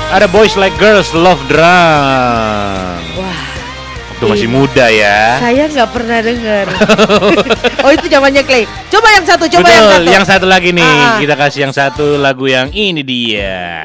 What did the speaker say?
Ada Boys Like Girls Love Drum. Wah, Waktu masih muda ya. saya nggak pernah dengar. Oh itu zamannya Clay. Coba yang satu, coba Betul, yang satu. yang satu lagi nih. Kita kasih yang satu lagu yang ini dia.